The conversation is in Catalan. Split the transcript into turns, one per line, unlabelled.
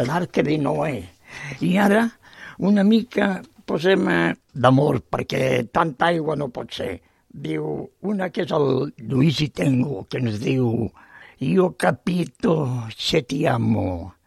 l'arca de Noè. I ara una mica posem d'amor, perquè tanta aigua no pot ser. Diu, una que és el Luigi Tengo, que ens diu: io capito se ti amo,